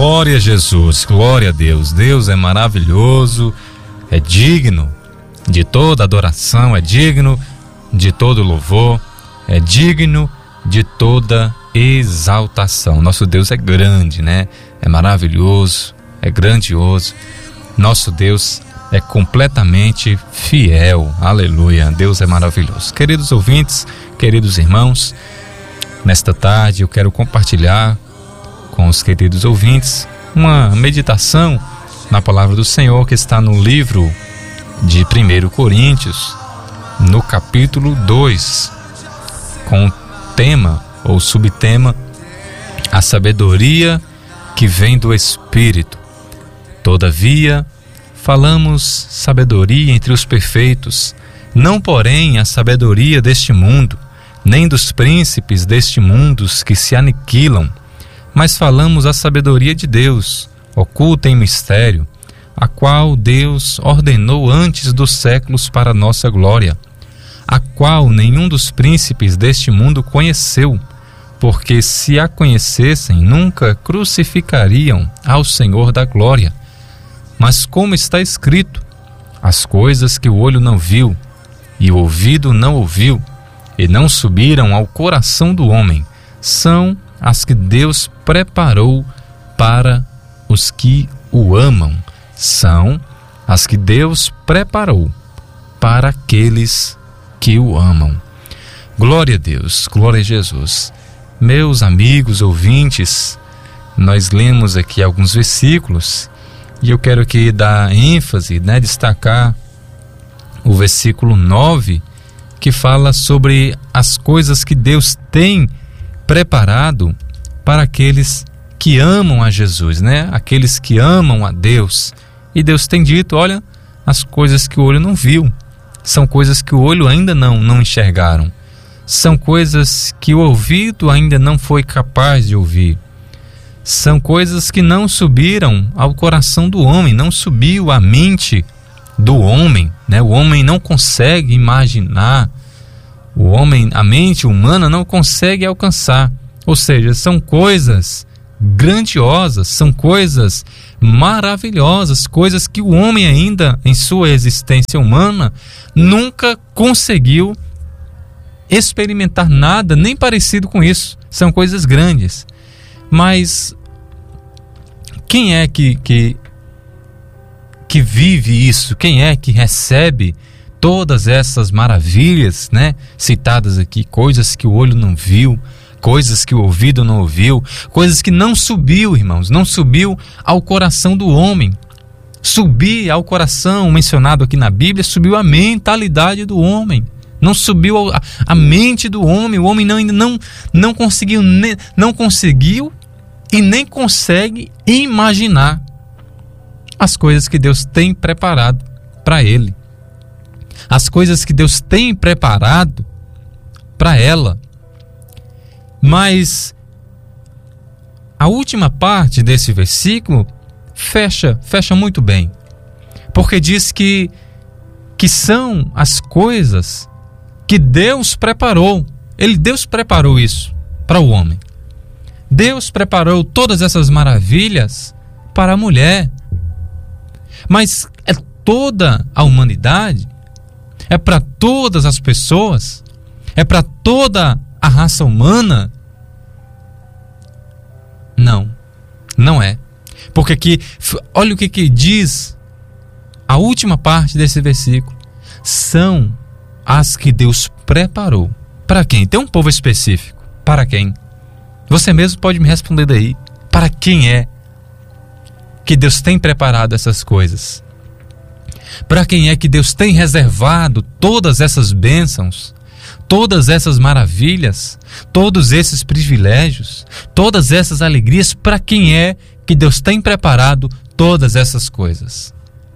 Glória a Jesus, glória a Deus. Deus é maravilhoso, é digno de toda adoração, é digno de todo louvor, é digno de toda exaltação. Nosso Deus é grande, né? É maravilhoso, é grandioso. Nosso Deus é completamente fiel. Aleluia. Deus é maravilhoso. Queridos ouvintes, queridos irmãos, nesta tarde eu quero compartilhar com os queridos ouvintes uma meditação na palavra do Senhor que está no livro de 1 Coríntios, no capítulo 2, com o tema ou subtema: a sabedoria que vem do Espírito. Todavia, falamos sabedoria entre os perfeitos, não porém a sabedoria deste mundo, nem dos príncipes deste mundo que se aniquilam, mas falamos a sabedoria de Deus, oculta em mistério, a qual Deus ordenou antes dos séculos para nossa glória, a qual nenhum dos príncipes deste mundo conheceu, porque se a conhecessem, nunca crucificariam ao Senhor da glória. Mas como está escrito, as coisas que o olho não viu, e o ouvido não ouviu, e não subiram ao coração do homem, são as que Deus preparou para os que o amam. São as que Deus preparou para aqueles que o amam. Glória a Deus, glória a Jesus. Meus amigos ouvintes, nós lemos aqui alguns versículos e eu quero aqui dar ênfase, destacar o versículo 9, que fala sobre as coisas que Deus tem preparado para aqueles que amam a Jesus, aqueles que amam a Deus. E Deus tem dito, olha, as coisas que o olho não viu, são coisas que o olho ainda não enxergaram, são coisas que o ouvido ainda não foi capaz de ouvir, são coisas que não subiram ao coração do homem, não subiu à mente do homem, O homem não consegue imaginar, a mente humana não consegue alcançar. Ou seja, são coisas grandiosas, são coisas maravilhosas, coisas que o homem ainda, em sua existência humana, nunca conseguiu experimentar nada nem parecido com isso. São coisas grandes. Mas quem é que vive isso? Quem é que recebe todas essas maravilhas, citadas aqui? Coisas que o olho não viu, coisas que o ouvido não ouviu, coisas que não subiu, irmãos, não subiu ao coração do homem. Subir ao coração, mencionado aqui na Bíblia, subiu a mentalidade do homem. Não subiu a mente do homem. O homem ainda não conseguiu e nem consegue imaginar as coisas que Deus tem preparado para ele. As coisas que Deus tem preparado para ela. Mas a última parte desse versículo fecha muito bem, porque diz que são as coisas que Deus preparou. Deus preparou isso para o homem. Deus preparou todas essas maravilhas para a mulher. Mas é toda a humanidade? É para todas as pessoas? É para toda a raça humana? Não é. Porque aqui, olha o que diz a última parte desse versículo. São as que Deus preparou. Para quem? Tem um povo específico. Para quem? Você mesmo pode me responder daí. Para quem é que Deus tem preparado essas coisas? Para quem é que Deus tem reservado todas essas bênçãos, todas essas maravilhas, todos esses privilégios, todas essas alegrias? Para quem é que Deus tem preparado todas essas coisas?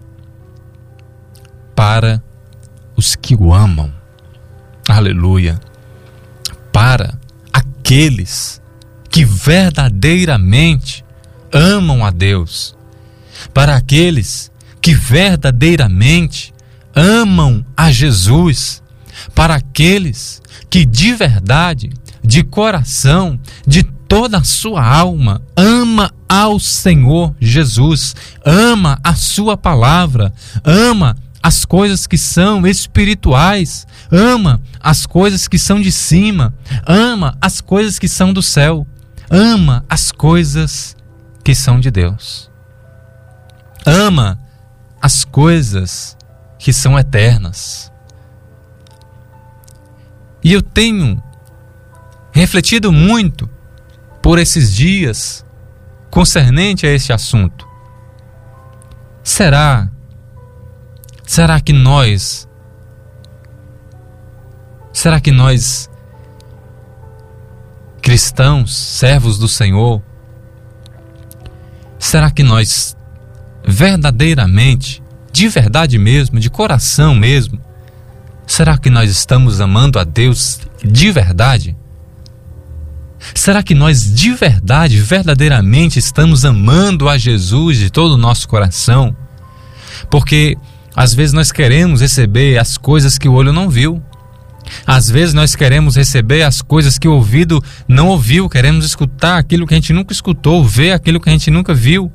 Para os que o amam. Aleluia. Para aqueles que verdadeiramente amam a Deus. Para aqueles que verdadeiramente amam a Jesus. Para aqueles que de verdade, de coração, de toda a sua alma, ama ao Senhor Jesus, ama a sua palavra, ama as coisas que são espirituais, ama as coisas que são de cima, ama as coisas que são do céu, ama as coisas que são de Deus, ama as coisas que são eternas. E eu tenho refletido muito por esses dias concernente a este assunto. Será que nós cristãos, servos do Senhor, será que nós verdadeiramente, de verdade mesmo, de coração mesmo, será que nós estamos amando a Deus de verdade? Será que nós de verdade, verdadeiramente estamos amando a Jesus de todo o nosso coração? Porque às vezes nós queremos receber as coisas que o olho não viu. Às vezes nós queremos receber as coisas que o ouvido não ouviu. Queremos escutar aquilo que a gente nunca escutou, ver aquilo que a gente nunca viu.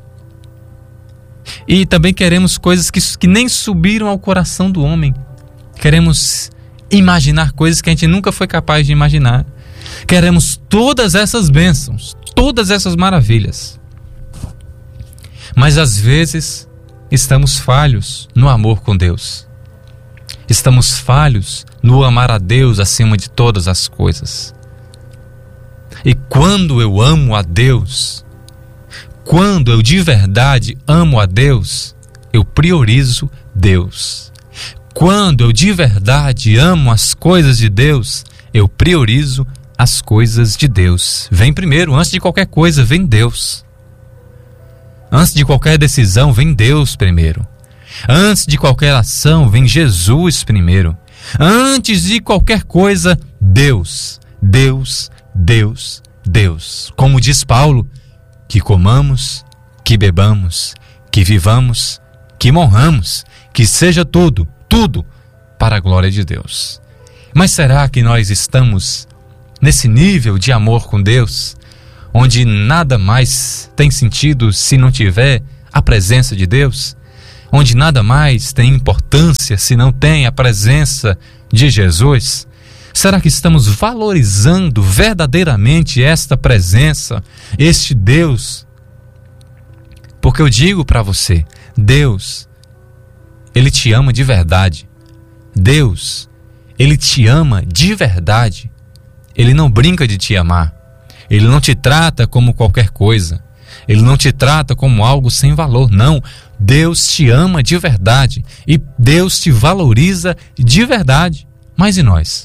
E também queremos coisas que nem subiram ao coração do homem. Queremos imaginar coisas que a gente nunca foi capaz de imaginar. Queremos todas essas bênçãos, todas essas maravilhas. Mas às vezes estamos falhos no amor com Deus. Estamos falhos no amar a Deus acima de todas as coisas. E quando eu amo a Deus, quando eu de verdade amo a Deus, eu priorizo Deus. Quando eu de verdade amo as coisas de Deus, eu priorizo as coisas de Deus. Vem primeiro, antes de qualquer coisa, vem Deus. Antes de qualquer decisão, vem Deus primeiro. Antes de qualquer ação, vem Jesus primeiro. Antes de qualquer coisa, Deus, Deus, Deus, Deus. Como diz Paulo, que comamos, que bebamos, que vivamos, que morramos, que seja tudo, tudo para a glória de Deus. Mas será que nós estamos nesse nível de amor com Deus, onde nada mais tem sentido se não tiver a presença de Deus? Onde nada mais tem importância se não tem a presença de Jesus? Será que estamos valorizando verdadeiramente esta presença, este Deus? Porque eu digo para você, Deus, Ele te ama de verdade. Deus, Ele te ama de verdade. Ele não brinca de te amar. Ele não te trata como qualquer coisa. Ele não te trata como algo sem valor. Não, Deus te ama de verdade. E Deus te valoriza de verdade. Mas e nós?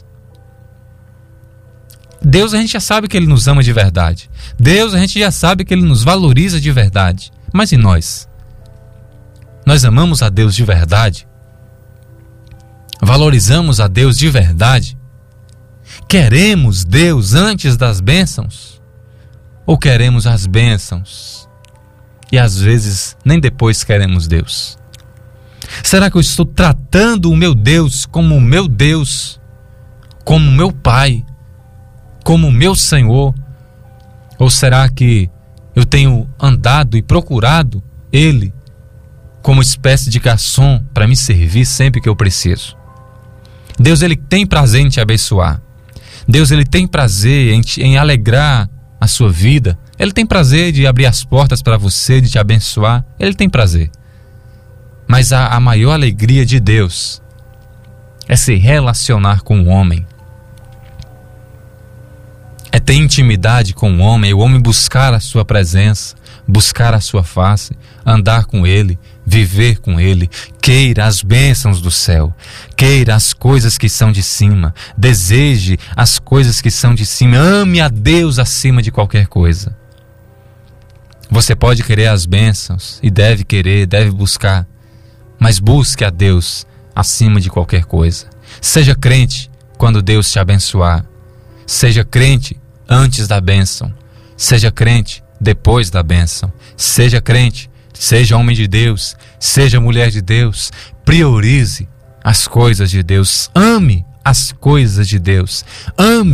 Deus, a gente já sabe que Ele nos ama de verdade. Deus, a gente já sabe que Ele nos valoriza de verdade. Mas e nós? Nós amamos a Deus de verdade? Valorizamos a Deus de verdade? Queremos Deus antes das bênçãos? Ou queremos as bênçãos e às vezes nem depois queremos Deus? Será que eu estou tratando o meu Deus como o meu Deus, como o meu Pai, como o meu Senhor? Ou será que eu tenho andado e procurado Ele como espécie de garçom para me servir sempre que eu preciso? Deus, Ele tem prazer em te abençoar. Deus, Ele tem prazer em alegrar a sua vida. Ele tem prazer de abrir as portas para você, de te abençoar. Ele tem prazer. Mas a maior alegria de Deus é se relacionar com o homem. É ter intimidade com o homem buscar a sua presença, buscar a sua face, andar com Ele, viver com Ele. Queira as bênçãos do céu, queira as coisas que são de cima, deseje as coisas que são de cima, ame a Deus acima de qualquer coisa. Você pode querer as bênçãos e deve querer, deve buscar, mas busque a Deus acima de qualquer coisa. Seja crente quando Deus te abençoar. Seja crente antes da bênção. Seja crente depois da bênção. Seja crente, seja homem de Deus, seja mulher de Deus. Priorize as coisas de Deus. Ame as coisas de Deus. Ame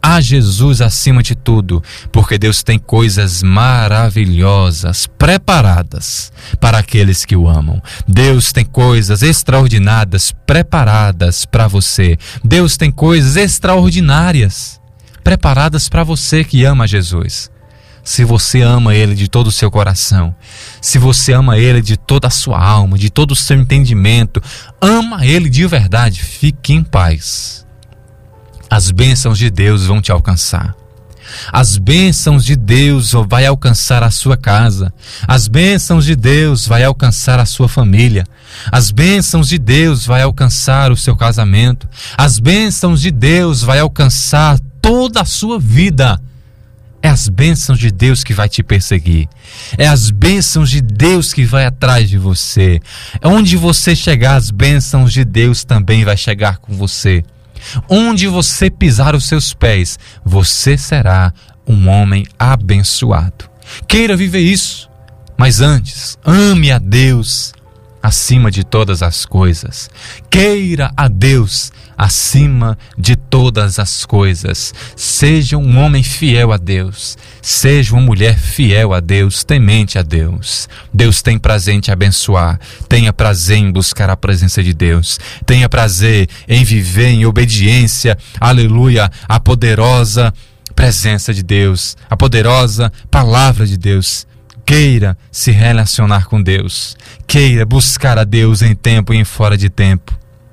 a Jesus acima de tudo, porque Deus tem coisas maravilhosas preparadas para aqueles que o amam. Deus tem coisas extraordinárias preparadas para você. Deus tem coisas extraordinárias preparadas para você que ama Jesus. Se você ama Ele de todo o seu coração, se você ama Ele de toda a sua alma, de todo o seu entendimento, ama Ele de verdade, fique em paz. As bênçãos de Deus vão te alcançar. As bênçãos de Deus vai alcançar a sua casa. As bênçãos de Deus vai alcançar a sua família. As bênçãos de Deus vai alcançar o seu casamento. As bênçãos de Deus vai alcançar toda a sua vida. É as bênçãos de Deus que vai te perseguir. É as bênçãos de Deus que vai atrás de você. Onde você chegar, as bênçãos de Deus também vai chegar com você. Onde você pisar os seus pés, você será um homem abençoado. Queira viver isso, mas antes, ame a Deus acima de todas as coisas. Queira a Deus acima de todas as coisas. Seja um homem fiel a Deus. Seja uma mulher fiel a Deus, temente a Deus. Deus tem prazer em te abençoar. Tenha prazer em buscar a presença de Deus. Tenha prazer em viver em obediência, aleluia, à poderosa presença de Deus, a poderosa palavra de Deus. Queira se relacionar com Deus. Queira buscar a Deus em tempo e em fora de tempo.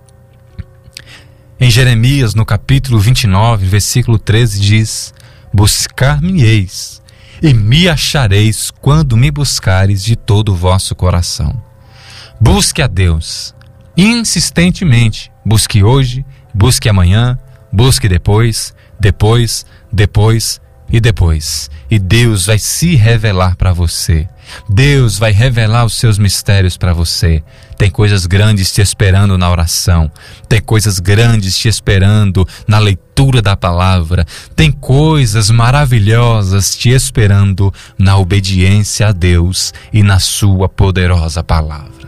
Em Jeremias, no capítulo 29, versículo 13, diz: buscar-me-eis e me achareis quando me buscareis de todo o vosso coração. Busque a Deus insistentemente. Busque hoje, busque amanhã, busque depois e depois. E Deus vai se revelar para você. Deus vai revelar os seus mistérios para você. Tem coisas grandes te esperando na oração. Tem coisas grandes te esperando na leitura da palavra. Tem coisas maravilhosas te esperando na obediência a Deus e na sua poderosa palavra.